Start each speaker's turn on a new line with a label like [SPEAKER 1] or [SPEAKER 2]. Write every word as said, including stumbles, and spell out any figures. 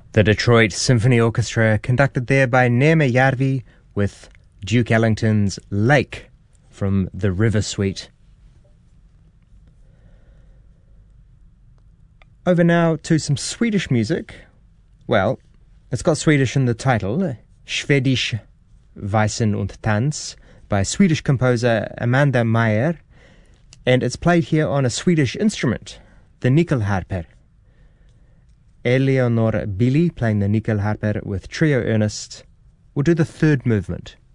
[SPEAKER 1] The Detroit Symphony Orchestra, conducted there by Neema Järvi, with Duke Ellington's Lake from the River Suite. Over now to some Swedish music. Well, it's got Swedish in the title, Schwedisch Weisen und Tanz, by Swedish composer Amanda Meyer, and it's played here on a Swedish instrument, the nyckelharper. Eleonore Billy playing the nyckelharper with Trio Ernest will do the third movement.